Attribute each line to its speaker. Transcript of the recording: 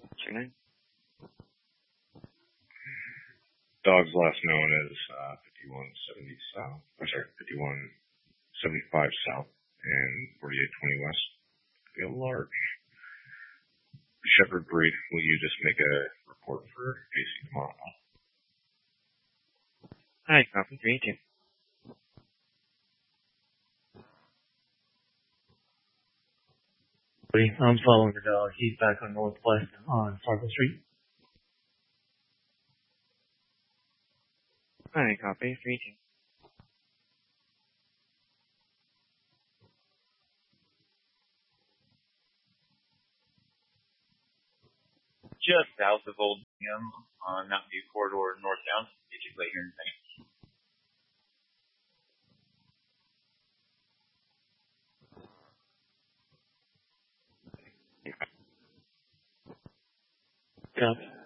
Speaker 1: What's your name?
Speaker 2: Dog's last known as 5170 South. I'm sorry, 5175 South and 4820 West. Be a large shepherd breed. Will you just make a report for AC tomorrow?
Speaker 1: Hi, copy. 382.
Speaker 3: I'm following the dog. He's back on Northwest on Fargo Street.
Speaker 1: Hi, copy. 382.
Speaker 4: Just south of Old Bingham on Mountain View Corridor, northbound. Did you play here in a second?
Speaker 3: Copy.